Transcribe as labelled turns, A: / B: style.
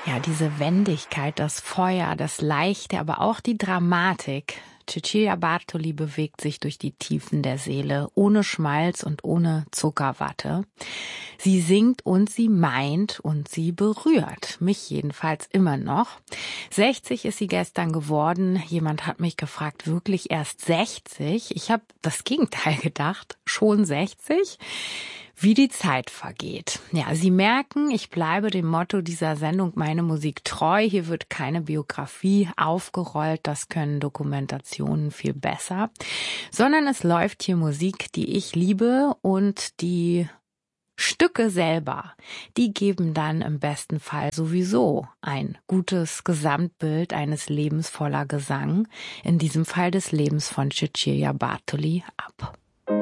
A: Ja, diese Wendigkeit, das Feuer, das Leichte, aber auch die Dramatik. Cecilia Bartoli bewegt sich durch die Tiefen der Seele, ohne Schmalz und ohne Zuckerwatte. Sie singt und sie meint und sie berührt. Mich jedenfalls immer noch. 60 ist sie gestern geworden. Jemand hat mich gefragt, wirklich erst 60? Ich habe das Gegenteil gedacht. Schon 60? Wie die Zeit vergeht. Ja, Sie merken, ich bleibe dem Motto dieser Sendung Meine Musik treu. Hier wird keine Biografie aufgerollt, das können Dokumentationen viel besser, sondern es läuft hier Musik, die ich liebe, und die Stücke selber, die geben dann im besten Fall sowieso ein gutes Gesamtbild eines Lebens voller Gesang, in diesem Fall des Lebens von Cecilia Bartoli, ab.